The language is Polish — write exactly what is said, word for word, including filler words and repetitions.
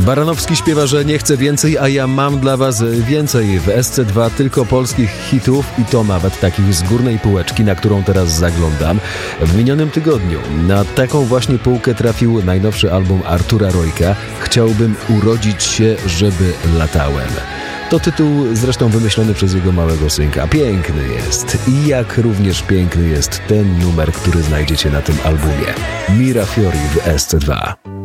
Baranowski śpiewa, że nie chce więcej, a ja mam dla was więcej. W S C dwa tylko polskich hitów i to nawet takich z górnej półeczki, na którą teraz zaglądam. W minionym tygodniu na taką właśnie półkę trafił najnowszy album Artura Rojka Chciałbym urodzić się, żeby latałem. To tytuł zresztą wymyślony przez jego małego synka. Piękny jest i jak również piękny jest ten numer, który znajdziecie na tym albumie. Mira Fiori w S C dwa.